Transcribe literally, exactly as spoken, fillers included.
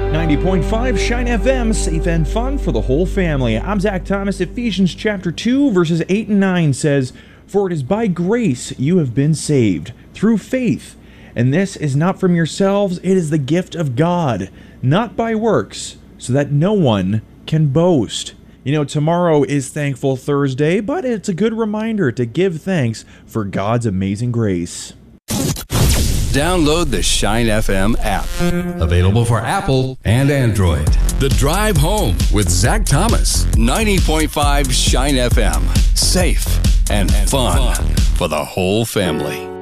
ninety point five Shine F M, safe and fun for the whole family. I'm Zach Thomas. Ephesians chapter two, verses eight and nine says, "For it is by grace you have been saved, through faith. And this is not from yourselves, it is the gift of God, not by works, so that no one can boast." You know, tomorrow is Thankful Thursday, but it's a good reminder to give thanks for God's amazing grace. Download the Shine F M app. Available for Apple and Android. The Drive Home with Zach Thomas. ninety point five Shine F M. Safe and fun for the whole family.